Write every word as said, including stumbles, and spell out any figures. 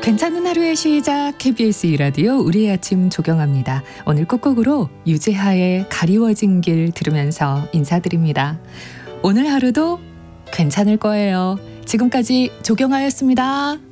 괜찮은 하루의 시작 케이비에스 이 라디오 우리의 아침 조경합니다. 오늘 끝곡으로 유재하의 가리워진 길 들으면서 인사드립니다. 오늘 하루도 괜찮을 거예요. 지금까지 조경아였습니다.